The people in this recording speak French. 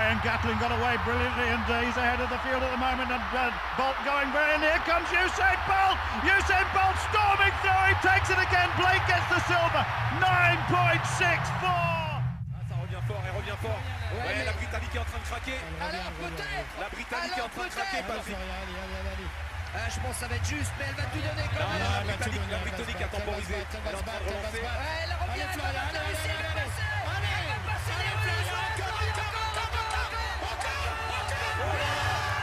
Ryan Gatling got away brilliantly, and he's ahead of the field at the moment, and Bolt going very near. Here comes Usain Bolt! Usain Bolt storming through, he takes it again, Blake gets the silver, 9.64! Ça revient fort, elle revient fort. Ouais, la Britannique est en train de craquer. Alors peut-être. La Britannique est en train de craquer, Patrick. Je pense que ça va être juste, mais elle va tout donner quand même. La Britannique a temporisé. Elle est en train de